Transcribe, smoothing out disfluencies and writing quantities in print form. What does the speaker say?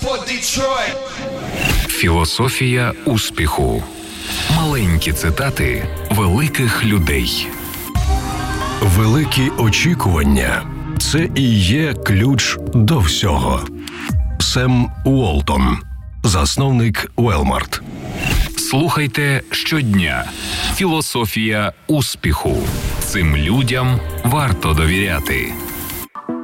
Філософія успіху. Маленькі цитати великих людей. Великі очікування – це і є ключ до всього. Сем Уолтон, засновник Walmart. Слухайте щодня. Філософія успіху. Цим людям варто довіряти.